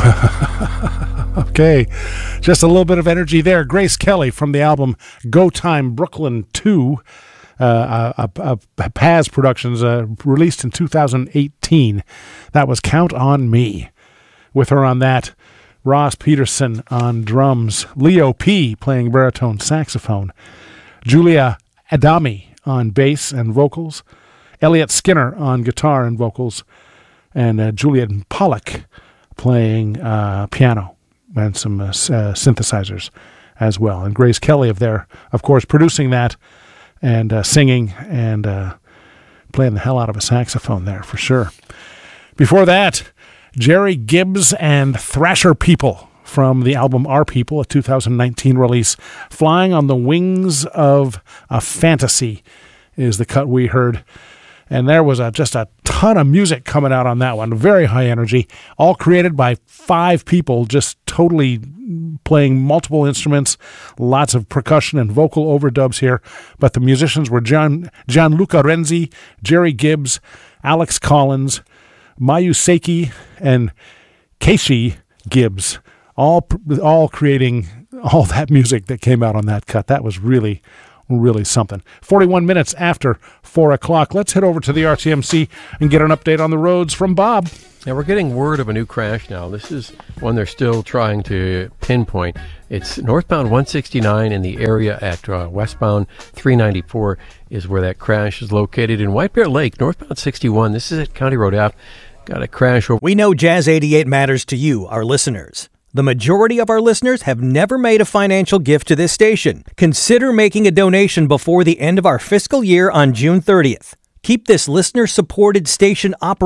Okay, just a little bit of energy there. Grace Kelly from the album Go Time Brooklyn 2, Paz Productions, released in 2018. That was Count on Me. With her on that, Ross Peterson on drums, Leo P. playing baritone saxophone, Julia Adami on bass and vocals, Elliot Skinner on guitar and vocals, and Julian Pollock playing piano and some synthesizers as well. And Grace Kelly of course, producing that and singing and playing the hell out of a saxophone there for sure. Before that, Jerry Gibbs and Thrasher People from the album Our People, a 2019 release. Flying on the Wings of a Fantasy is the cut we heard. And there was just a ton of music coming out on that one. Very high energy. All created by 5 people, just totally playing multiple instruments. Lots of percussion and vocal overdubs here. But the musicians were Gianluca Renzi, Jerry Gibbs, Alex Collins, Mayu Seiki, and Keishi Gibbs. All creating all that music that came out on that cut. That was really something. 41 minutes after 4 o'clock. Let's head over to the RTMC and get an update on the roads from Bob. Now, we're getting word of a new crash now. This is one they're still trying to pinpoint. It's northbound 169 in the area at westbound 394 is where that crash is located. In White Bear Lake, northbound 61, this is at County Road Ave. Got a crash over. We know Jazz 88 matters to you, our listeners. The majority of our listeners have never made a financial gift to this station. Consider making a donation before the end of our fiscal year on June 30th. Keep this listener-supported station operating